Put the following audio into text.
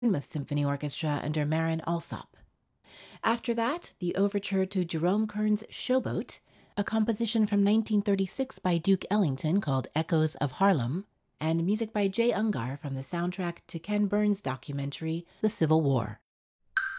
Symphony Orchestra under Marin Alsop. After that, the overture to Jerome Kern's Showboat, a composition from 1936 by Duke Ellington called Echoes of Harlem, and music by Jay Ungar from the soundtrack to Ken Burns' documentary The Civil War.